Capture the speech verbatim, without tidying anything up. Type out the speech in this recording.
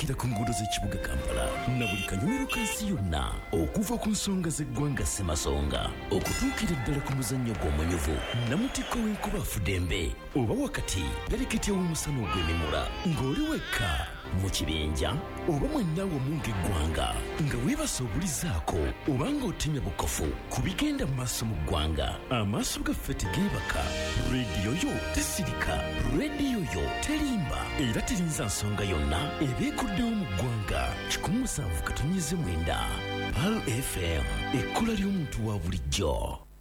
kira ku nguudo z'ekibuga Kampala na buli kanyumiro kansi yonna okuva ku nsonga z'eggwanga Ssemasonga okutuukira ddala ku muzannyo gw'omunyuvu Namutikko w'enkuba Fudembe oba wakati galikiti w'omusana ogw'emimula ng'oli wekka mu kibinja oba mwenna wamu ng'eggwanga nga weebase obulizaako oba ng'otemya bukofu ku bigenda mu maaso mu ggwanga amaaso gaffe tegeebaka rediyo yo tesirika rediyo yo terimba era terinza nsonga yonna ebeekuddewo mu ggwanga kikumi musanvu katonnyeze mwenda P A L F M ekkola ly'omuntu wa bulijjo.